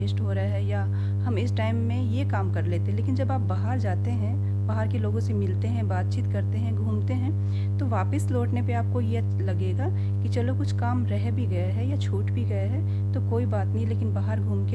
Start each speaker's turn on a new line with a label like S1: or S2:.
S1: Waste हो रहा है, या हम इस टाइम में ये काम कर लेते। लेकिन जब आप बाहर जाते हैं, बाहर के लोगों से मिलते हैं, बातचीत करते हैं, घूमते हैं, तो वापस लौटने पे आपको ये लगेगा कि चलो कुछ काम रह भी गया है या छूट भी गया है तो कोई बात नहीं, लेकिन बाहर घूम के